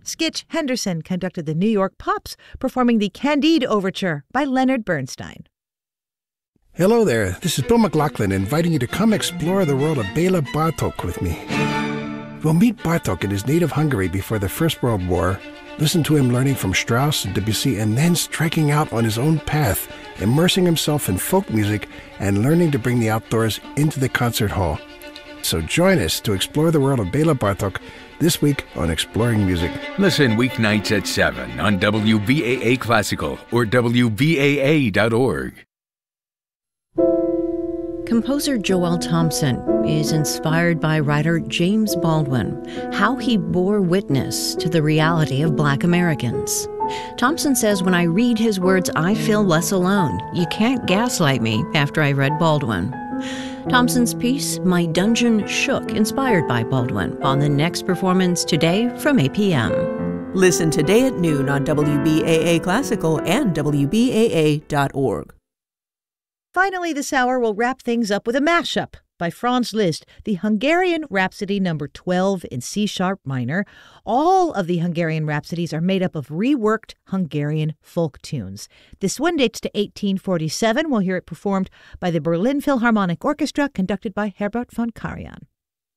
Skitch Henderson conducted the New York Pops, performing the Candide Overture by Leonard Bernstein. Hello there, this is Bill McLaughlin inviting you to come explore the world of Bela Bartok with me. We'll meet Bartok in his native Hungary before the First World War, listen to him learning from Strauss and Debussy, and then striking out on his own path, immersing himself in folk music and learning to bring the outdoors into the concert hall. So join us to explore the world of Bela Bartok this week on Exploring Music. Listen weeknights at 7 on WBAA Classical or WBAA.org. Composer Joel Thompson is inspired by writer James Baldwin, how he bore witness to the reality of Black Americans. Thompson says, when I read his words, I feel less alone. You can't gaslight me after I read Baldwin. Thompson's piece, My Dungeon Shook, inspired by Baldwin, on the next performance today from 8 p.m. Listen today at noon on WBAA Classical and WBAA.org. Finally, this hour will wrap things up with a mashup by Franz Liszt, the Hungarian Rhapsody No. 12 in C-sharp minor. All of the Hungarian Rhapsodies are made up of reworked Hungarian folk tunes. This one dates to 1847. We'll hear it performed by the Berlin Philharmonic Orchestra, conducted by Herbert von Karajan.